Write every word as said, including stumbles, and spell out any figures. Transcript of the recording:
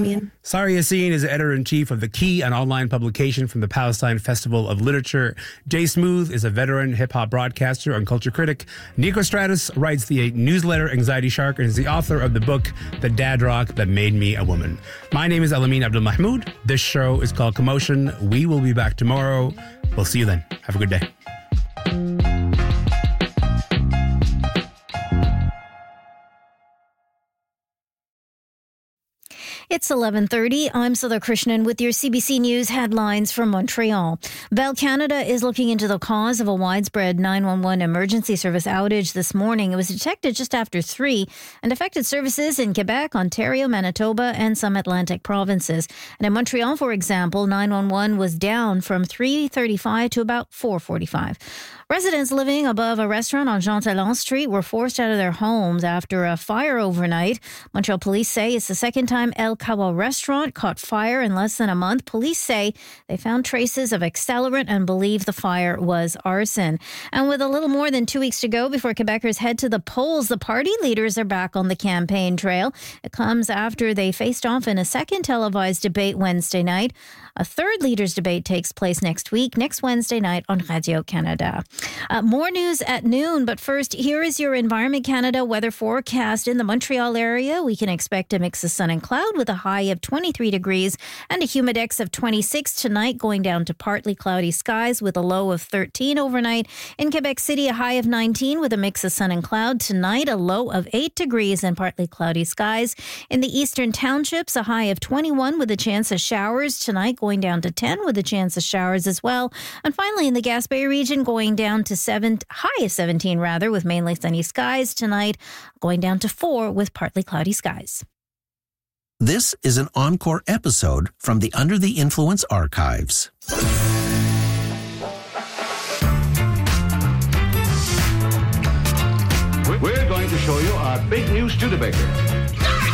Damian. Sara Yassin is editor-in-chief of The Key, an online publication from the Palestine Festival of Literature. Jay Smooth is a veteran hip-hop broadcaster and culture critic. Nico Stratus writes the newsletter Anxiety Shark and is the author of the book The Dad Rock That Made Me a Woman. My name is Elamin Abdul Mahmoud. This show is called Commotion. We will be back tomorrow. We'll see you then. Have a good day. It's eleven thirty. I'm Sudha Krishnan with your C B C News headlines from Montreal. Bell Canada is looking into the cause of a widespread nine one one emergency service outage this morning. It was detected just after three and affected services in Quebec, Ontario, Manitoba, and some Atlantic provinces. And in Montreal, for example, nine one one was down from three thirty-five to about four forty-five. Residents living above a restaurant on Jean Talon Street were forced out of their homes after a fire overnight. Montreal police say it's the second time El Kawa restaurant caught fire in less than a month. Police say they found traces of accelerant and believe the fire was arson. And with a little more than two weeks to go before Quebecers head to the polls, the party leaders are back on the campaign trail. It comes after they faced off in a second televised debate Wednesday night. A third leaders debate takes place next week, next Wednesday night on Radio-Canada. Uh, more news at noon, but first, here is your Environment Canada weather forecast. In the Montreal area, we can expect a mix of sun and cloud with a high of twenty-three degrees and a humidex of twenty-six tonight, going down to partly cloudy skies with a low of thirteen overnight. In Quebec City, a high of nineteen with a mix of sun and cloud. Tonight, a low of eight degrees and partly cloudy skies. In the eastern townships, a high of twenty-one with a chance of showers. Tonight, going down to ten with a chance of showers as well. And finally, in the Gaspé region, going down to seven, high of seventeen rather, with mainly sunny skies. Tonight, going down to four with partly cloudy skies. This is an encore episode from the Under the Influence archives. We're going to show you our big new Studebaker.